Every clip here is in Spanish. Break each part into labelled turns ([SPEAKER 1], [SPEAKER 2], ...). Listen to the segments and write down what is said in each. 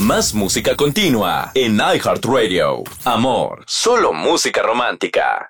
[SPEAKER 1] Más música continua en iHeartRadio. Amor, solo música romántica.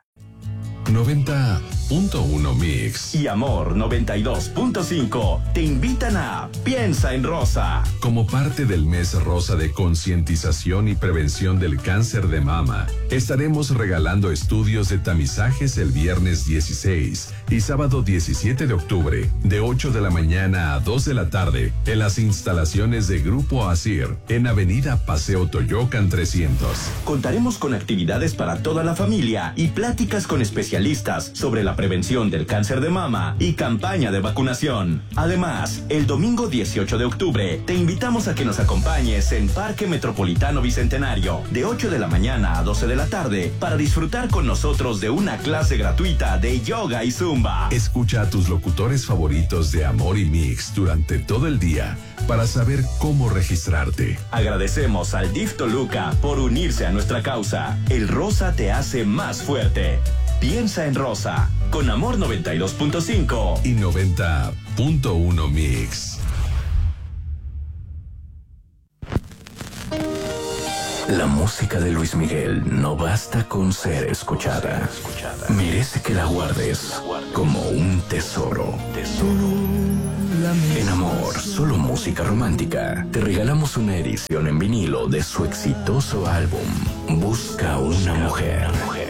[SPEAKER 2] 90.1 Mix
[SPEAKER 3] y Amor 92.5 te invitan a Piensa en Rosa.
[SPEAKER 2] Como parte del mes rosa de concientización y prevención del cáncer de mama, estaremos regalando estudios de tamizajes el viernes 16 y sábado 17 de octubre, de 8 de la mañana a 2 de la tarde, en las instalaciones de Grupo Asir, en Avenida Paseo Toyocan 300.
[SPEAKER 3] Contaremos con actividades para toda la familia y pláticas con especialistas sobre la prevención del cáncer de mama y campaña de vacunación. Además, el domingo 18 de octubre te invitamos a que nos acompañes en Parque Metropolitano Bicentenario de 8 de la mañana a 12 de la tarde para disfrutar con nosotros de una clase gratuita de yoga y zumba.
[SPEAKER 2] Escucha a tus locutores favoritos de Amor y Mix durante todo el día para saber cómo registrarte.
[SPEAKER 3] Agradecemos al DIF Toluca por unirse a nuestra causa. El rosa te hace más fuerte. Piensa en Rosa, con Amor 92.5
[SPEAKER 2] y 90.1 Mix.
[SPEAKER 1] La música de Luis Miguel no basta con ser escuchada. Merece que la guardes como un tesoro. En Amor, solo música romántica, te regalamos una edición en vinilo de su exitoso álbum Busca una mujer,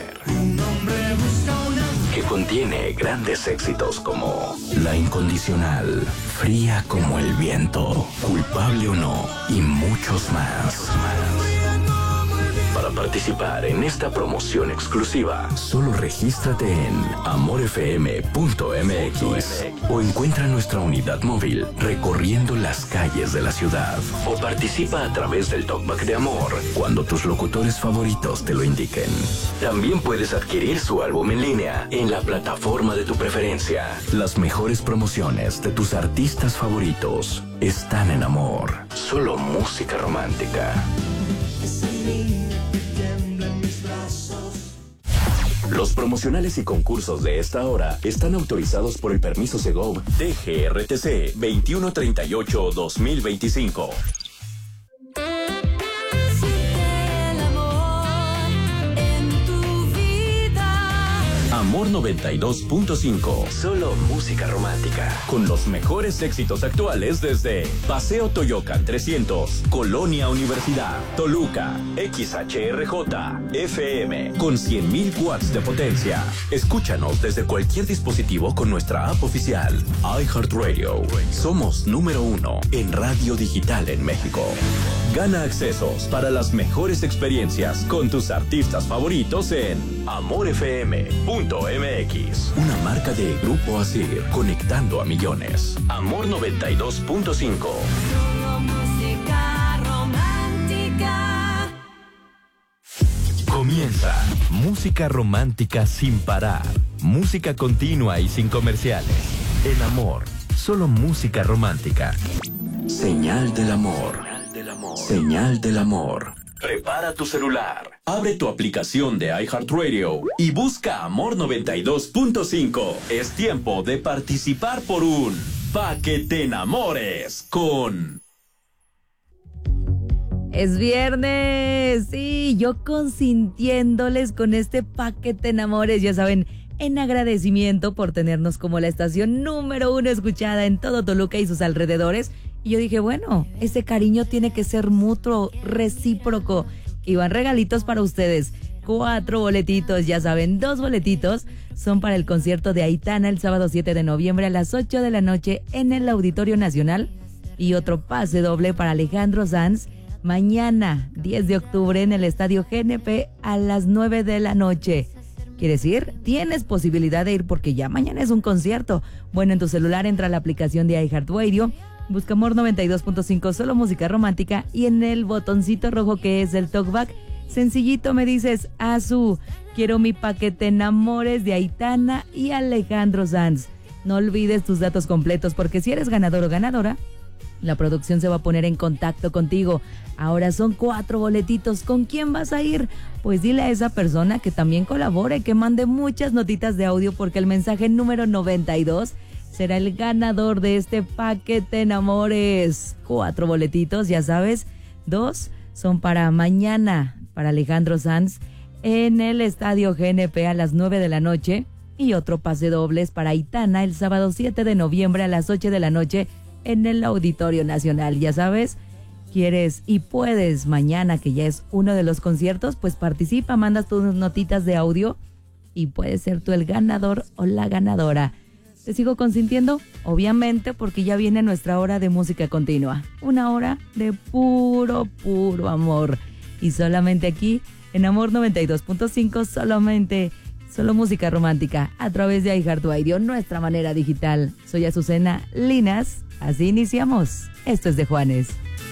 [SPEAKER 1] que contiene grandes éxitos como La Incondicional, Fría como el viento, Culpable o no y muchos más. Para participar en esta promoción exclusiva, solo regístrate en amorfm.mx o encuentra nuestra unidad móvil recorriendo las calles de la ciudad, o participa a través del Talkback de Amor cuando tus locutores favoritos te lo indiquen. También puedes adquirir su álbum en línea en la plataforma de tu preferencia. Las mejores promociones de tus artistas favoritos están en Amor, solo música romántica. Los promocionales y concursos de esta hora están autorizados por el permiso Segov DGRTC 2138-2025. Amor 92.5. Solo música romántica. Con los mejores éxitos actuales desde Paseo Toyocan 300, Colonia Universidad, Toluca, XHRJ, FM, con 100.000 watts de potencia. Escúchanos desde cualquier dispositivo con nuestra app oficial, iHeartRadio. Somos número 1 en radio digital en México. Gana accesos para las mejores experiencias con tus artistas favoritos en amorfm.mx. Una marca de Grupo Asir, conectando a millones. Amor 92.5.
[SPEAKER 4] Música romántica.
[SPEAKER 1] Comienza Música Romántica sin parar. Música continua y sin comerciales. En Amor, solo música romántica. Señal del amor. Señal del amor. Prepara tu celular, abre tu aplicación de iHeartRadio y busca Amor 92.5. Es tiempo de participar por un Pa' que te enamores con...
[SPEAKER 5] Es viernes, sí, yo consintiéndoles con este Pa' que te enamores, ya saben, en agradecimiento por tenernos como la estación número 1 escuchada en todo Toluca y sus alrededores. Y yo dije, bueno, ese cariño tiene que ser mutuo, recíproco. Y van regalitos para ustedes. 4 boletitos, ya saben, 2 boletitos son para el concierto de Aitana el sábado 7 de noviembre a las 8 de la noche en el Auditorio Nacional. Y otro pase doble para Alejandro Sanz mañana 10 de octubre en el Estadio GNP a las 9 de la noche. ¿Quieres ir? Tienes posibilidad de ir porque ya mañana es un concierto. Bueno, en tu celular entra a la aplicación de iHeartRadio, busca Amor 92.5, solo música romántica, y en el botoncito rojo que es el talkback, sencillito me dices, Azu, quiero mi Pa' que te enamores de Aitana y Alejandro Sanz. No olvides tus datos completos porque si eres ganador o ganadora, la producción se va a poner en contacto contigo. Ahora son 4 boletitos. ¿Con quién vas a ir? Pues dile a esa persona que también colabore, que mande muchas notitas de audio porque el mensaje número 92 será el ganador de este Pa' que te enamores. 4 boletitos, ya sabes. 2 son para mañana, para Alejandro Sanz, en el Estadio GNP a las 9 de la noche. Y otro pase dobles para Aitana el sábado 7 de noviembre a las 8 de la noche en el Auditorio Nacional. Ya sabes, quieres y puedes mañana, que ya es uno de los conciertos, pues participa, mandas tus notitas de audio y puedes ser tú el ganador o la ganadora. ¿Te sigo consintiendo? Obviamente, porque ya viene nuestra hora de música continua. Una hora de puro amor. Y solamente aquí, en Amor 92.5, solo música romántica, a través de iHeartRadio, nuestra manera digital. Soy Azucena Linas, así iniciamos. Esto es de Juanes.